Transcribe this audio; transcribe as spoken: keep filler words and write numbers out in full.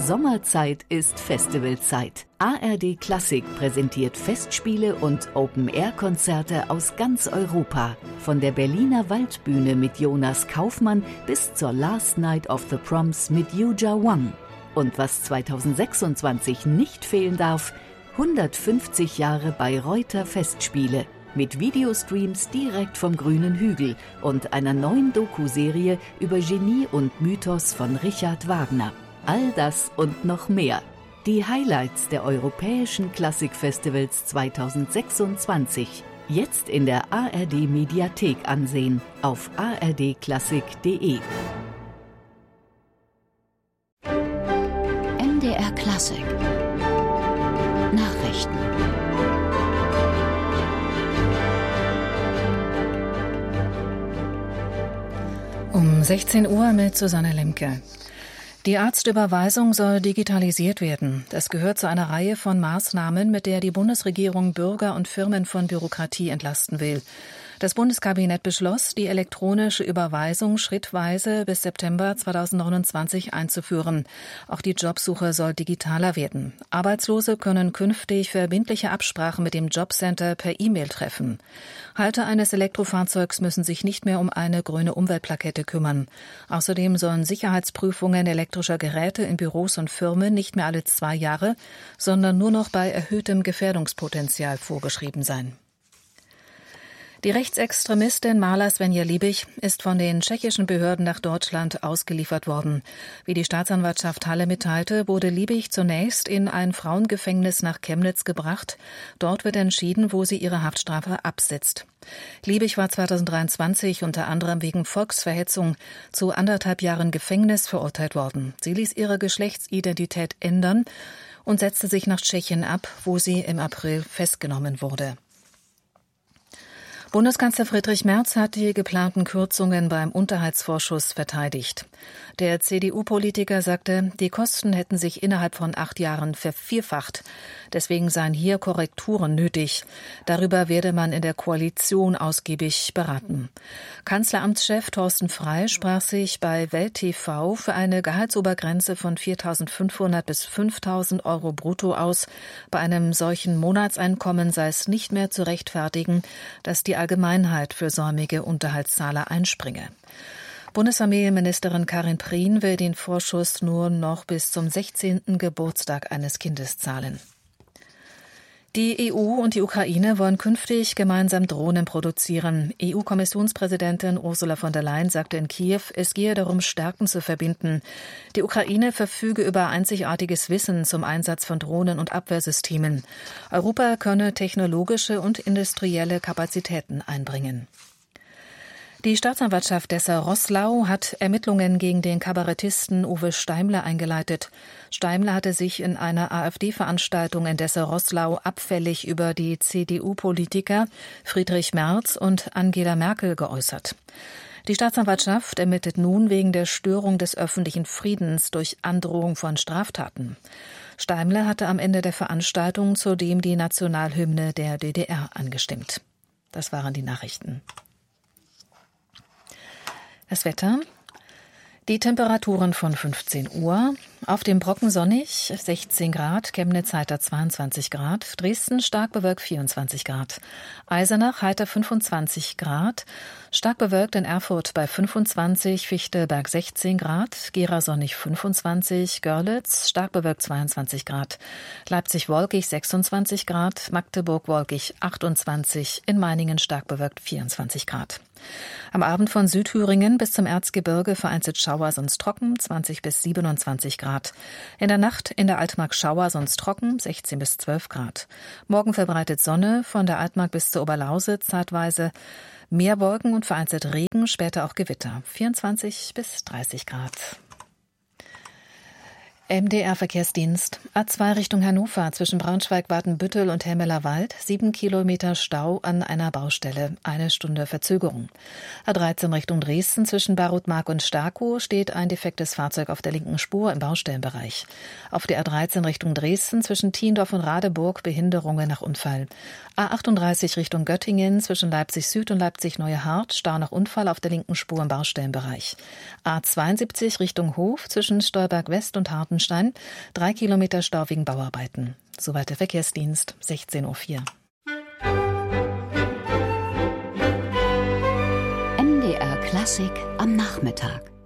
Sommerzeit ist Festivalzeit. A R D Klassik präsentiert Festspiele und Open-Air-Konzerte aus ganz Europa. Von der Berliner Waldbühne mit Jonas Kaufmann bis zur Last Night of the Proms mit Yuja Wang. Und was zweitausendsechsundzwanzig nicht fehlen darf, hundertfünfzig Jahre Bayreuther Festspiele. Mit Videostreams direkt vom grünen Hügel und einer neuen Doku-Serie über Genie und Mythos von Richard Wagner. All das und noch mehr. Die Highlights der Europäischen Klassikfestivals zweitausendsechsundzwanzig. Jetzt in der A R D Mediathek ansehen auf a r d klassik punkt d e. M D R Klassik Nachrichten. Um sechzehn Uhr mit Susanne Lemke. Die Arztüberweisung soll digitalisiert werden. Das gehört zu einer Reihe von Maßnahmen, mit der die Bundesregierung Bürger und Firmen von Bürokratie entlasten will. Das Bundeskabinett beschloss, die elektronische Überweisung schrittweise bis September zweitausendneunundzwanzig einzuführen. Auch die Jobsuche soll digitaler werden. Arbeitslose können künftig verbindliche Absprachen mit dem Jobcenter per E-Mail treffen. Halter eines Elektrofahrzeugs müssen sich nicht mehr um eine grüne Umweltplakette kümmern. Außerdem sollen Sicherheitsprüfungen elektrischer Geräte in Büros und Firmen nicht mehr alle zwei Jahre, sondern nur noch bei erhöhtem Gefährdungspotenzial vorgeschrieben sein. Die Rechtsextremistin Marla Svenja Liebig ist von den tschechischen Behörden nach Deutschland ausgeliefert worden. Wie die Staatsanwaltschaft Halle mitteilte, wurde Liebig zunächst in ein Frauengefängnis nach Chemnitz gebracht. Dort wird entschieden, wo sie ihre Haftstrafe absitzt. Liebig war zweitausenddreiundzwanzig unter anderem wegen Volksverhetzung zu anderthalb Jahren Gefängnis verurteilt worden. Sie ließ ihre Geschlechtsidentität ändern und setzte sich nach Tschechien ab, wo sie im April festgenommen wurde. Bundeskanzler Friedrich Merz hat die geplanten Kürzungen beim Unterhaltsvorschuss verteidigt. Der C D U-Politiker sagte, die Kosten hätten sich innerhalb von acht Jahren vervierfacht. Deswegen seien hier Korrekturen nötig. Darüber werde man in der Koalition ausgiebig beraten. Kanzleramtschef Thorsten Frey sprach sich bei Welt T V für eine Gehaltsobergrenze von viertausendfünfhundert bis fünftausend Euro brutto aus. Bei einem solchen Monatseinkommen sei es nicht mehr zu rechtfertigen, dass die Allgemeinheit für säumige Unterhaltszahler einspringe. Bundesfamilienministerin Karin Prien will den Vorschuss nur noch bis zum sechzehnten Geburtstag eines Kindes zahlen. Die E U und die Ukraine wollen künftig gemeinsam Drohnen produzieren. E U-Kommissionspräsidentin Ursula von der Leyen sagte in Kiew, es gehe darum, Stärken zu verbinden. Die Ukraine verfüge über einzigartiges Wissen zum Einsatz von Drohnen und Abwehrsystemen. Europa könne technologische und industrielle Kapazitäten einbringen. Die Staatsanwaltschaft Dessau-Roßlau hat Ermittlungen gegen den Kabarettisten Uwe Steimler eingeleitet. Steimler hatte sich in einer AfD-Veranstaltung in Dessau-Roßlau abfällig über die C D U-Politiker Friedrich Merz und Angela Merkel geäußert. Die Staatsanwaltschaft ermittelt nun wegen der Störung des öffentlichen Friedens durch Androhung von Straftaten. Steimler hatte am Ende der Veranstaltung zudem die Nationalhymne der D D R angestimmt. Das waren die Nachrichten. Das Wetter. Die Temperaturen von fünfzehn Uhr. Auf dem Brocken sonnig, sechzehn Grad, Chemnitz heiter zweiundzwanzig Grad, Dresden stark bewölkt vierundzwanzig Grad, Eisenach heiter fünfundzwanzig Grad, stark bewölkt in Erfurt bei fünfundzwanzig, Fichtelberg sechzehn Grad, Gera sonnig fünfundzwanzig, Görlitz stark bewölkt zweiundzwanzig Grad, Leipzig wolkig sechsundzwanzig Grad, Magdeburg wolkig achtundzwanzig, in Meiningen stark bewölkt vierundzwanzig Grad. Am Abend von Südthüringen bis zum Erzgebirge vereinzelt Schauer, sonst trocken, zwanzig bis siebenundzwanzig Grad. In der Nacht in der Altmark Schauer, sonst trocken, sechzehn bis zwölf Grad. Morgen verbreitet Sonne, von der Altmark bis zur Oberlausitz zeitweise mehr Wolken und vereinzelt Regen, später auch Gewitter, vierundzwanzig bis dreißig Grad. M D R-Verkehrsdienst. A zwei Richtung Hannover zwischen Braunschweig-Watenbüttel und Helmeler-Wald. Sieben Kilometer Stau an einer Baustelle. Eine Stunde Verzögerung. A dreizehn Richtung Dresden zwischen Barutmark und Starkow steht ein defektes Fahrzeug auf der linken Spur im Baustellenbereich. Auf der A dreizehn Richtung Dresden zwischen Thiendorf und Radeburg Behinderungen nach Unfall. A achtunddreißig Richtung Göttingen zwischen Leipzig Süd und Leipzig Neue Hart. Stau nach Unfall auf der linken Spur im Baustellenbereich. A zweiundsiebzig Richtung Hof zwischen Stolberg West und Harten Rabenstein. Drei Kilometer Stau wegen Bauarbeiten. Soweit der Verkehrsdienst, sechzehn Uhr vier. M D R Klassik am Nachmittag.